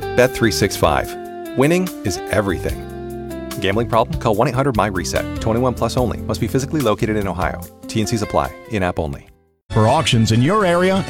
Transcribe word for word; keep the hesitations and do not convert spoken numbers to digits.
Bet three sixty-five. Winning is everything. Gambling problem? Call one eight hundred my reset. twenty-one plus only. Must be physically located in Ohio. T and C's apply. In-app only. For auctions in your area